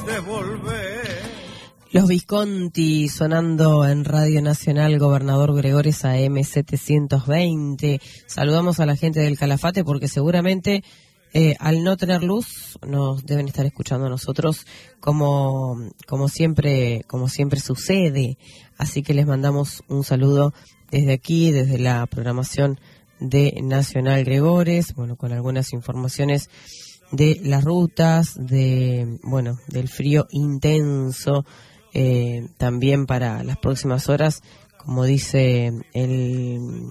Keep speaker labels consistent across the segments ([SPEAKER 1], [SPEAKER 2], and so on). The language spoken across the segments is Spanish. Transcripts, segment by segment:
[SPEAKER 1] de volver.
[SPEAKER 2] Los Visconti sonando en Radio Nacional, Gobernador Gregores AM 720. Saludamos a la gente del Calafate porque seguramente al no tener luz nos deben estar escuchando a nosotros como siempre sucede. Así que les mandamos un saludo desde aquí, desde la programación de Nacional Gregores, bueno, con algunas informaciones de las rutas, del frío intenso. También para las próximas horas, como dice el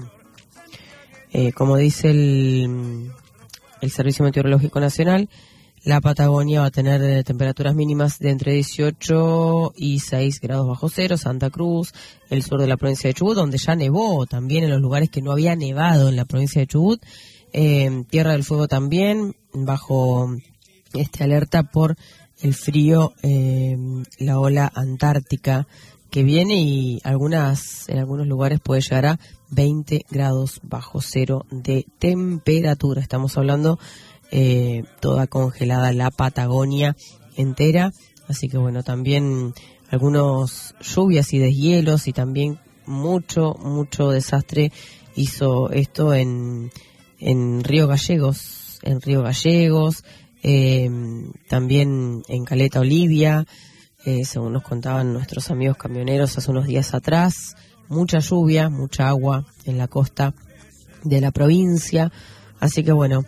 [SPEAKER 2] Servicio Meteorológico Nacional, la Patagonia va a tener temperaturas mínimas de entre 18 y 6 grados bajo cero. Santa Cruz, el sur de la provincia de Chubut, donde ya nevó también en los lugares que no había nevado en la provincia de Chubut. Tierra del Fuego también bajo alerta por el frío, la ola antártica que viene, y en algunos lugares puede llegar a 20 grados bajo cero de temperatura. Estamos hablando toda congelada la Patagonia entera. Así que bueno, también algunos lluvias y deshielos, y también mucho desastre hizo esto en Río Gallegos, también en Caleta Olivia, según nos contaban nuestros amigos camioneros hace unos días atrás. Mucha lluvia, mucha agua en la costa de la provincia. Así que bueno,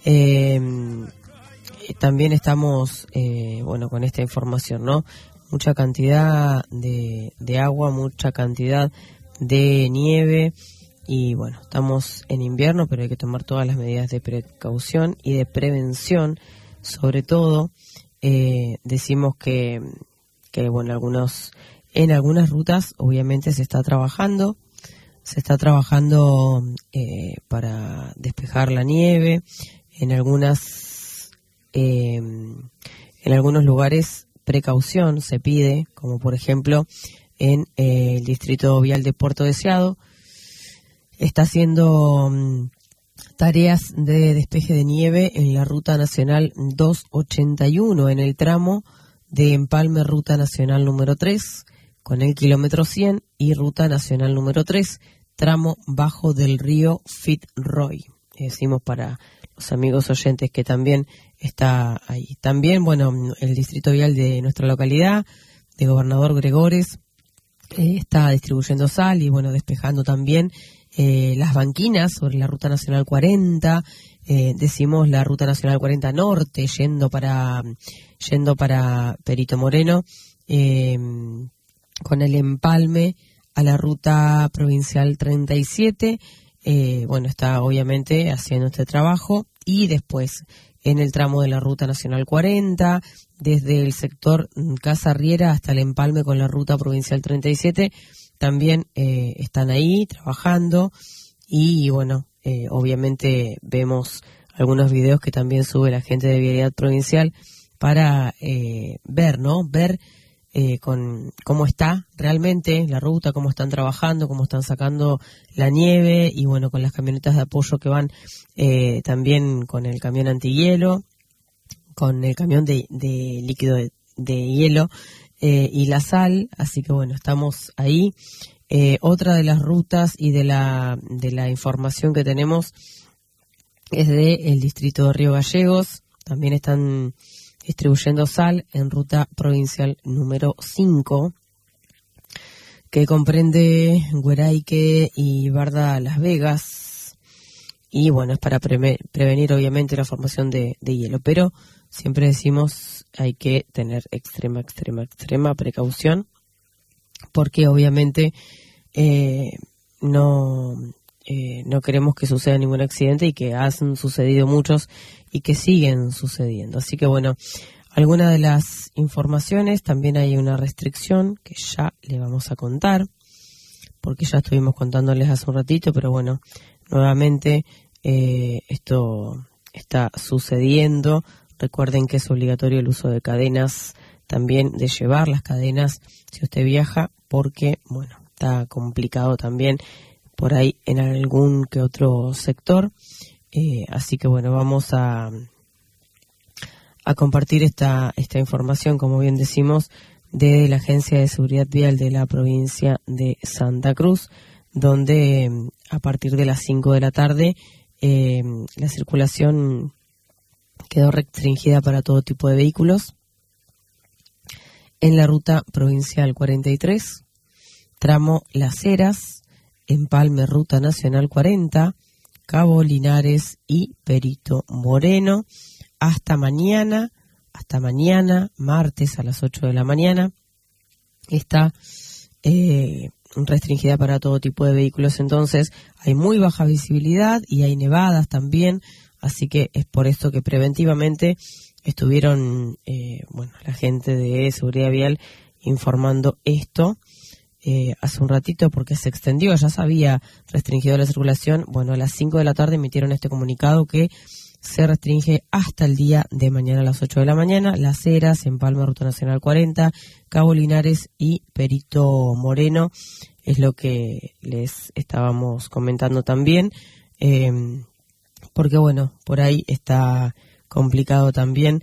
[SPEAKER 2] también estamos con esta información, ¿no? Mucha cantidad de agua, mucha cantidad de nieve. Y bueno, estamos en invierno, pero hay que tomar todas las medidas de precaución y de prevención. Sobre todo, decimos que en algunas rutas obviamente se está trabajando para despejar la nieve. En algunos lugares precaución se pide, como por ejemplo en el distrito vial de Puerto Deseado. Está haciendo tareas de despeje de nieve en la Ruta Nacional 281, en el tramo de Empalme, Ruta Nacional número 3, con el kilómetro 100, y Ruta Nacional número 3, tramo bajo del río Fitzroy. Decimos para los amigos oyentes que también está ahí. También, el distrito vial de nuestra localidad, de Gobernador Gregores, está distribuyendo sal y despejando también las banquinas sobre la Ruta Nacional 40, decimos la Ruta Nacional 40 Norte, yendo para Perito Moreno, con el empalme a la Ruta Provincial 37, está obviamente haciendo este trabajo. Y después, en el tramo de la Ruta Nacional 40, desde el sector Casa Riera hasta el empalme con la Ruta Provincial 37, también están ahí trabajando. Y obviamente vemos algunos videos que también sube la gente de Vialidad Provincial para ver cómo está realmente la ruta, cómo están trabajando, cómo están sacando la nieve, y con las camionetas de apoyo que van también con el camión antihielo, con el camión de líquido de hielo, y la sal. Así que estamos ahí. Otra de las rutas y de la información que tenemos es del distrito de Río Gallegos. También están distribuyendo sal en Ruta Provincial número 5, que comprende Hueraique y Barda Las Vegas. Y es para prevenir obviamente la formación de hielo, pero siempre decimos hay que tener extrema precaución, porque obviamente no queremos que suceda ningún accidente, y que han sucedido muchos y que siguen sucediendo. Así que alguna de las informaciones, también hay una restricción que ya le vamos a contar, porque ya estuvimos contándoles hace un ratito, pero nuevamente esto está sucediendo. Recuerden que es obligatorio el uso de cadenas, también de llevar las cadenas si usted viaja, porque está complicado también por ahí en algún que otro sector. Así que vamos a a compartir esta información, como bien decimos, de la Agencia de Seguridad Vial de la provincia de Santa Cruz, donde a partir de las 5 de la tarde la circulación quedó restringida para todo tipo de vehículos en la ruta provincial 43, tramo Las Heras, Empalme Ruta Nacional 40, Cabo Linares y Perito Moreno, hasta mañana, martes a las 8 de la mañana, está restringida para todo tipo de vehículos. Entonces hay muy baja visibilidad y hay nevadas también, así que es por esto que preventivamente estuvieron la gente de Seguridad Vial informando esto hace un ratito, porque se extendió, ya se había restringido la circulación. Bueno, a las 5 de la tarde emitieron este comunicado que se restringe hasta el día de mañana a las 8 de la mañana, Las Heras, Empalme Ruta Nacional 40, Cabo Linares y Perito Moreno, es lo que les estábamos comentando también, porque bueno, por ahí está complicado también,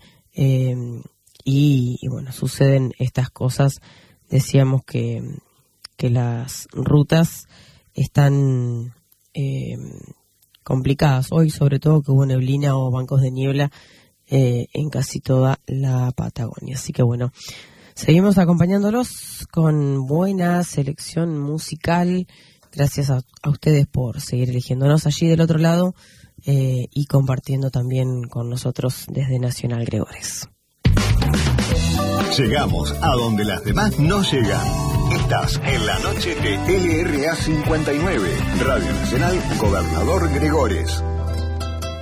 [SPEAKER 2] y bueno, suceden estas cosas. Decíamos que las rutas están complicadas hoy, sobre todo que hubo neblina o bancos de niebla en casi toda la Patagonia. Así que bueno, seguimos acompañándolos con buena selección musical. Gracias a ustedes por seguir eligiéndonos allí del otro lado y compartiendo también con nosotros desde Nacional Gregores.
[SPEAKER 1] Llegamos a donde las demás no llegan. Estás en la noche de LRA 59, Radio Nacional Gobernador Gregores.